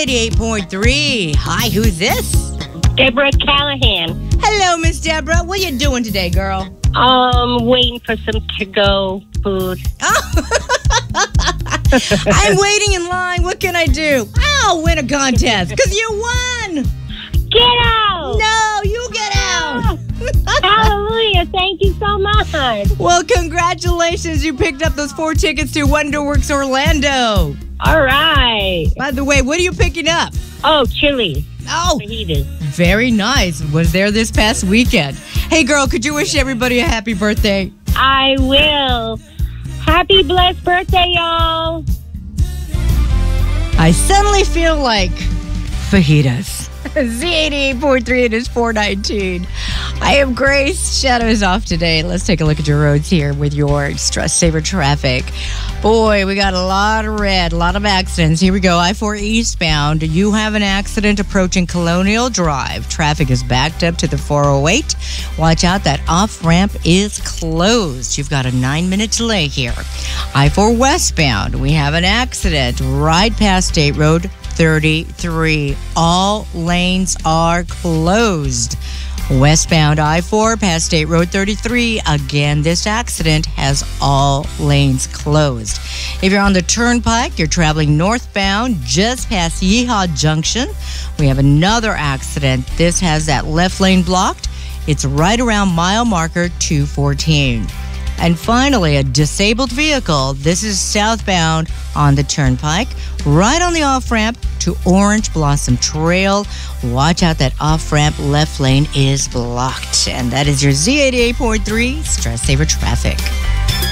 Z88.3. Hi, who's this? Deborah Callahan. Hello, Miss Deborah. What are you doing today, girl? Waiting for some to-go food. I'm waiting in line. What can I do? I'll win a contest because you won. Get out! No, you get out. Hallelujah. Thank you so much. Well, congratulations. You picked up those 4 tickets to Wonderworks Orlando. All right. By the way, what are you picking up? Oh, chili. Oh, Fajitas. very nice. Was there this past weekend. Hey, girl, could you wish everybody a happy birthday? I will. Happy blessed birthday, y'all. I suddenly feel like fajitas. Z88.3, it is 419. I am Grace. Shadows off today. Let's take a look at your roads here with your Stress Saver traffic. Boy, we got a lot of red, a lot of accidents. Here we go. I-4 eastbound. You have an accident approaching Colonial Drive. Traffic is backed up to the 408. Watch out, that off-ramp is closed. You've got a 9-minute delay here. I-4 westbound. We have an accident right past State Road 33. All lanes are closed. Westbound I-4 past State Road 33. Again, this accident has all lanes closed. If you're on the Turnpike, you're traveling northbound just past Yeehaw Junction. We have another accident. This has that left lane blocked. It's right around mile marker 214. And finally, a disabled vehicle. This is southbound on the Turnpike, right on the off-ramp to Orange Blossom Trail. Watch out, that off-ramp left lane is blocked. And that is your Z88.3 Stress Saver traffic.